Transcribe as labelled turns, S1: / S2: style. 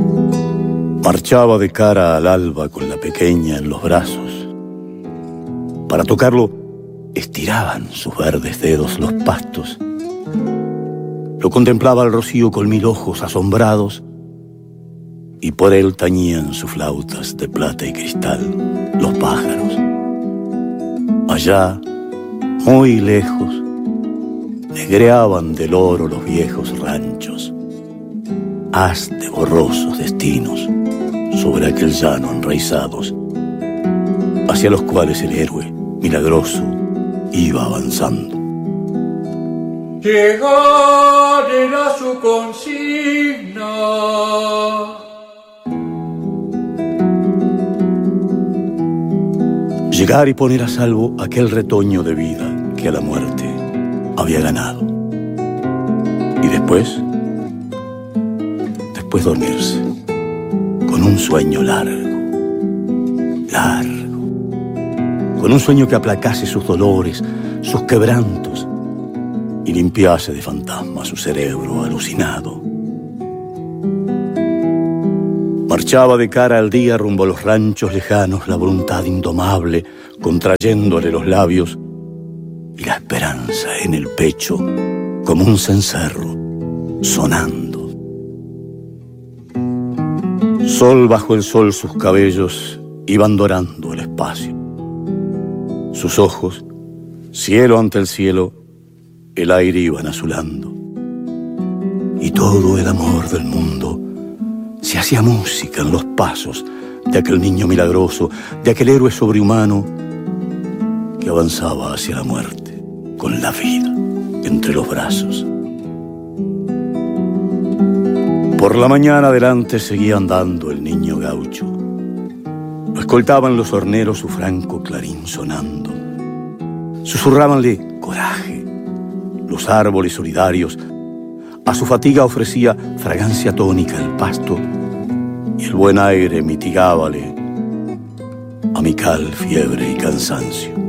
S1: Marchaba de cara al alba con la pequeña en los brazos. Para tocarlo, estiraban sus verdes dedos los pastos. Lo contemplaba al rocío con 1000 ojos asombrados, y por él tañían sus flautas de plata y cristal los pájaros. Allá, muy lejos, negreaban del oro los viejos ranchos, haz de borrosos destinos sobre aquel llano enraizados, hacia los cuales el héroe milagroso iba avanzando.
S2: Llegar era su consigna.
S1: Llegar y poner a salvo aquel retoño de vida que a la muerte había ganado. Y después dormirse con un sueño largo, con un sueño que aplacase sus dolores, sus quebrantos, y limpiase de fantasmas su cerebro alucinado. Marchaba de cara al día rumbo a los ranchos lejanos, la voluntad indomable contrayéndole los labios y la esperanza en el pecho como un cencerro sonando. Sol bajo el sol sus cabellos iban dorando el espacio. Sus ojos, cielo ante el cielo, el aire iban azulando. Y todo el amor del mundo se hacía música en los pasos de aquel niño milagroso, de aquel héroe sobrehumano que avanzaba hacia la muerte con la vida entre los brazos. Por la mañana adelante seguía andando el niño gaucho. Lo escoltaban los horneros, su franco clarín sonando. Susurrábanle coraje los árboles solidarios. A su fatiga ofrecía fragancia tónica el pasto, y el buen aire mitigábale amical fiebre y cansancio.